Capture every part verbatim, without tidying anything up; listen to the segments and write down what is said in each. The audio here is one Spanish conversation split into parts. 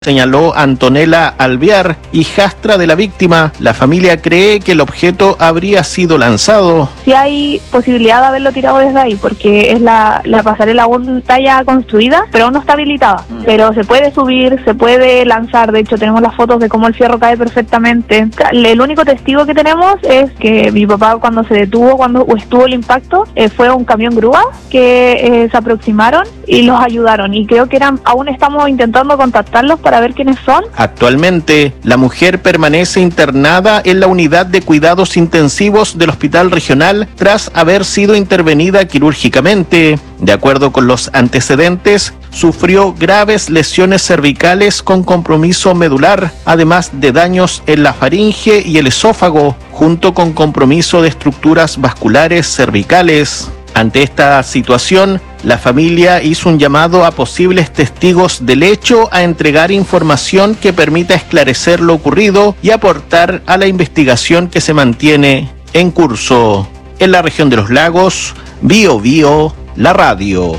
Señaló Antonella Alvear, hijastra de la víctima. La familia cree que el objeto habría sido lanzado. Sí hay posibilidad de haberlo tirado desde ahí, porque es la, la pasarela aún está ya construida, pero aún no está habilitada. Pero se puede subir, se puede lanzar. De hecho, tenemos las fotos de cómo el fierro cae perfectamente. El único testigo que tenemos es que mi papá, cuando se detuvo, cuando estuvo el impacto, eh, fue un camión grúa que eh, se aproximaron y los ayudaron. Y creo que eran, aún estamos intentando contactarlos para ver quiénes son. Actualmente, la mujer permanece internada en la unidad de cuidados intensivos del Hospital Regional tras haber sido intervenida quirúrgicamente. De acuerdo con los antecedentes, sufrió graves lesiones cervicales con compromiso medular, además de daños en la faringe y el esófago, junto con compromiso de estructuras vasculares cervicales. Ante esta situación, la familia hizo un llamado a posibles testigos del hecho a entregar información que permita esclarecer lo ocurrido y aportar a la investigación que se mantiene en curso. En la región de los lagos, Bio Bio, la radio.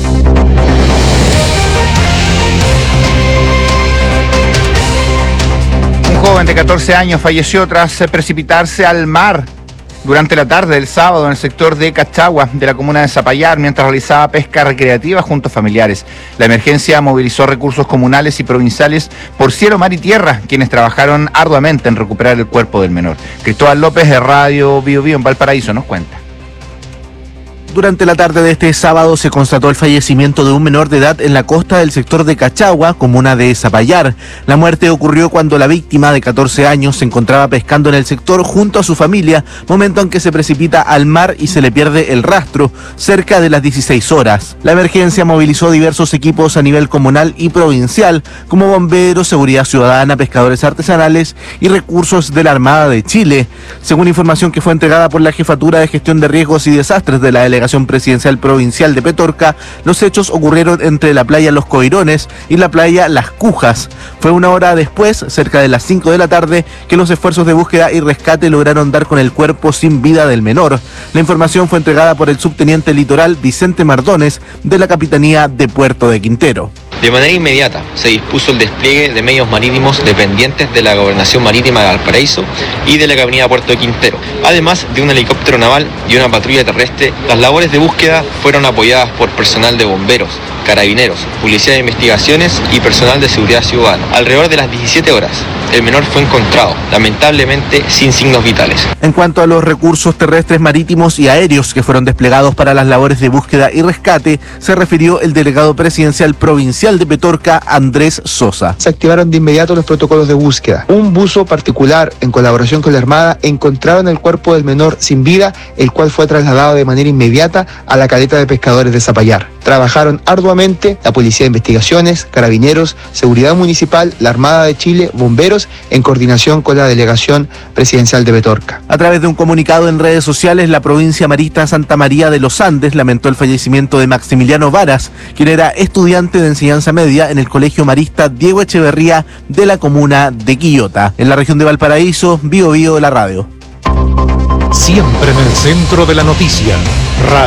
Un joven de catorce años falleció tras precipitarse al mar durante la tarde del sábado en el sector de Cachagua de la comuna de Zapallar mientras realizaba pesca recreativa junto a familiares. La emergencia movilizó recursos comunales y provinciales por cielo, mar y tierra, quienes trabajaron arduamente en recuperar el cuerpo del menor. Cristóbal López de Radio Bio Bio en Valparaíso nos cuenta. Durante la tarde de este sábado se constató el fallecimiento de un menor de edad en la costa del sector de Cachagua, comuna de Zapallar. La muerte ocurrió cuando la víctima de catorce años se encontraba pescando en el sector junto a su familia, momento en que se precipita al mar y se le pierde el rastro, cerca de las dieciséis horas. La emergencia movilizó diversos equipos a nivel comunal y provincial, como bomberos, seguridad ciudadana, pescadores artesanales y recursos de la Armada de Chile. Según información que fue entregada por la Jefatura de Gestión de Riesgos y Desastres de la Delegación Presidencial Provincial de Petorca, los hechos ocurrieron entre la playa Los Coirones y la playa Las Cujas. Fue una hora después, cerca de las cinco de la tarde, que los esfuerzos de búsqueda y rescate lograron dar con el cuerpo sin vida del menor. La información fue entregada por el subteniente litoral Vicente Mardones de la Capitanía de Puerto de Quintero. De manera inmediata se dispuso el despliegue de medios marítimos dependientes de la Gobernación Marítima de Valparaíso y de la Capitanía de Puerto de Quintero, además de un helicóptero naval y una patrulla terrestre. Las labores de búsqueda fueron apoyadas por personal de bomberos, carabineros, policía de investigaciones y personal de seguridad ciudadana. Alrededor de las diecisiete horas, el menor fue encontrado, lamentablemente sin signos vitales. En cuanto a los recursos terrestres, marítimos y aéreos que fueron desplegados para las labores de búsqueda y rescate, se refirió el delegado presidencial provincial de Petorca, Andrés Sosa. Se activaron de inmediato los protocolos de búsqueda. Un buzo particular, en colaboración con la Armada, encontraron el cuerpo del menor sin vida, el cual fue trasladado de manera inmediata a la caleta de pescadores de Zapallar. Trabajaron arduamente la Policía de Investigaciones, Carabineros, Seguridad Municipal, la Armada de Chile, bomberos, en coordinación con la Delegación Presidencial de Petorca. A través de un comunicado en redes sociales, la provincia marista Santa María de los Andes lamentó el fallecimiento de Maximiliano Varas, quien era estudiante de enseñanza media en el Colegio Marista Diego Echeverría de la comuna de Quillota. En la región de Valparaíso, Bio Bio de la radio. Siempre en el centro de la noticia. Radio